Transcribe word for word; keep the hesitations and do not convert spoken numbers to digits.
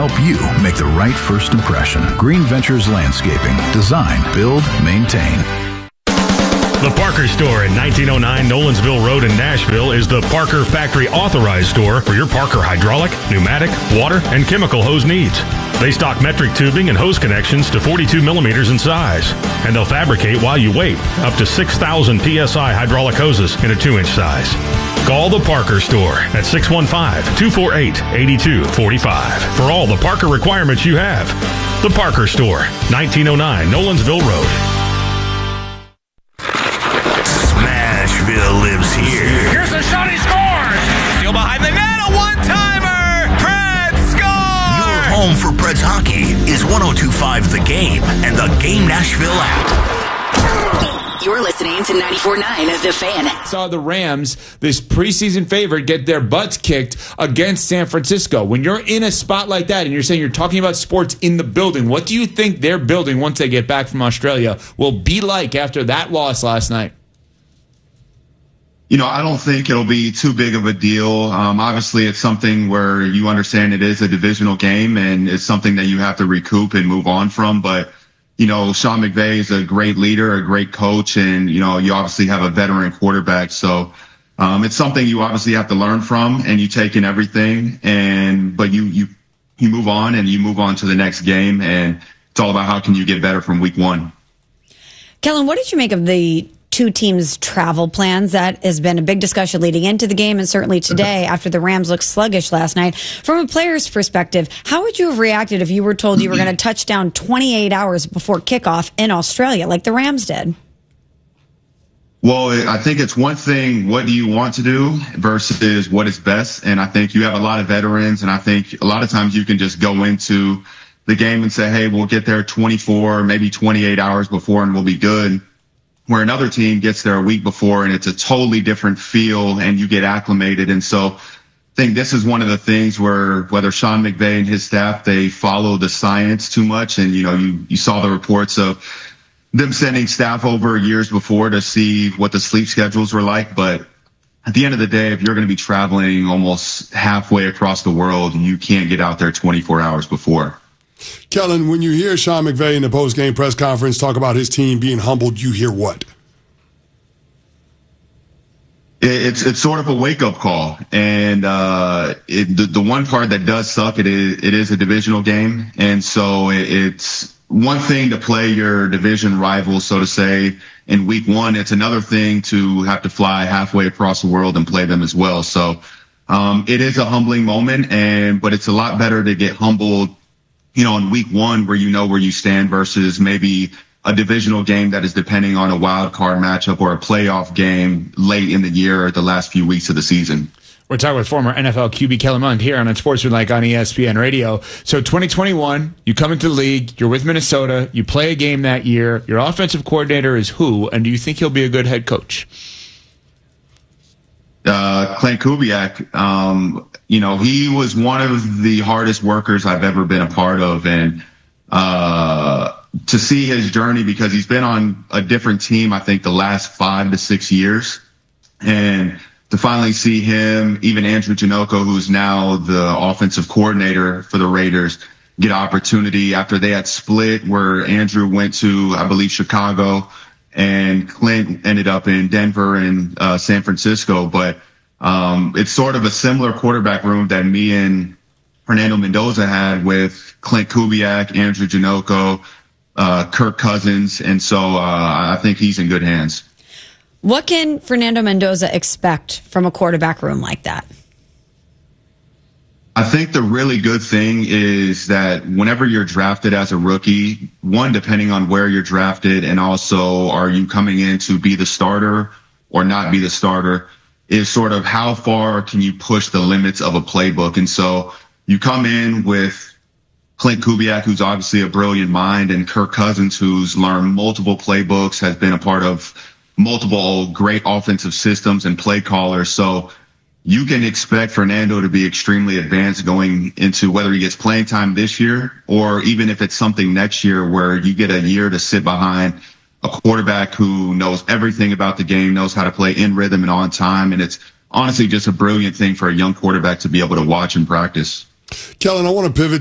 help you make the right first impression. Green Ventures Landscaping. Design, build, maintain. The Parker Store in nineteen oh nine Nolensville Road in Nashville is the Parker Factory Authorized Store for your Parker hydraulic, pneumatic, water, and chemical hose needs. They stock metric tubing and hose connections to forty-two millimeters in size, and they'll fabricate while you wait up to six thousand P S I hydraulic hoses in a two inch size. Call the Parker Store at six one five, two four eight, eight two four five for all the Parker requirements you have. The Parker Store, nineteen oh nine Nolensville Road. Smashville lives here. Here's the shot, he scores! Still behind the net, a one-timer! Preds score! Your home for Preds hockey is one oh two point five The Game and the Game Nashville app. You're listening to ninety-four point nine The Fan. Saw the Rams, this preseason favorite, get their butts kicked against San Francisco. When you're in a spot like that and you're saying you're talking about sports in the building, what do you think their building, once they get back from Australia, will be like after that loss last night? You know, I don't think it'll be too big of a deal. Um, obviously, it's something where you understand it is a divisional game and it's something that you have to recoup and move on from. But, you know, Sean McVay is a great leader, a great coach, and, you know, you obviously have a veteran quarterback. So um, it's something you obviously have to learn from, and you take in everything. And but you you you move on and you move on to the next game. And it's all about how can you get better from week one. Kellen, what did you make of the two teams' travel plans? That has been a big discussion leading into the game and certainly today after the Rams looked sluggish last night. From a player's perspective, how would you have reacted if you were told you were going to touch down twenty-eight hours before kickoff in Australia like the Rams did? Well, I think it's one thing, what do you want to do versus what is best? And I think you have a lot of veterans, and I think a lot of times you can just go into the game and say, hey, we'll get there twenty-four, maybe twenty-eight hours before and we'll be good. Where another team gets there a week before and it's a totally different feel and you get acclimated. And so I think this is one of the things where whether Sean McVay and his staff, they follow the science too much. And, you know, you, you saw the reports of them sending staff over years before to see what the sleep schedules were like. But at the end of the day, if you're going to be traveling almost halfway across the world, you can't get out there twenty-four hours before. Kellen, when you hear Sean McVay in the post-game press conference talk about his team being humbled, you hear what? It's it's sort of a wake-up call. And uh, it, the, the one part that does suck, it is, it is a divisional game. And so it, it's one thing to play your division rival, so to say, in week one. It's another thing to have to fly halfway across the world and play them as well. So um, it is a humbling moment, and but it's a lot better to get humbled, you know, in week one where you know where you stand versus maybe a divisional game that is depending on a wild card matchup or a playoff game late in the year or the last few weeks of the season. We're talking with former N F L Q B Kellen Mond here on Unsportsmanlike on E S P N Radio. So twenty twenty-one, you come into the league, you're with Minnesota, you play a game that year. Your offensive coordinator is who, and do you think he'll be a good head coach? Uh, Clint Kubiak, um, you know, he was one of the hardest workers I've ever been a part of. And uh, to see his journey, because he's been on a different team, I think, the last five to six years. And to finally see him, even Andrew Janocko, who's now the offensive coordinator for the Raiders, get opportunity after they had split where Andrew went to, I believe, Chicago, and Clint ended up in Denver and uh, San Francisco. But um, it's sort of a similar quarterback room that me and Fernando Mendoza had with Clint Kubiak, Andrew Janocko, uh, Kirk Cousins. And so uh, I think he's in good hands. What can Fernando Mendoza expect from a quarterback room like that? I think the really good thing is that whenever you're drafted as a rookie, one, depending on where you're drafted, and also are you coming in to be the starter or not be the starter, is sort of how far can you push the limits of a playbook. And so you come in with Clint Kubiak, who's obviously a brilliant mind, and Kirk Cousins, who's learned multiple playbooks, has been a part of multiple great offensive systems and play callers. So you can expect Fernando to be extremely advanced going into whether he gets playing time this year or even if it's something next year where you get a year to sit behind a quarterback who knows everything about the game, knows how to play in rhythm and on time. And it's honestly just a brilliant thing for a young quarterback to be able to watch and practice. Kellen, I want to pivot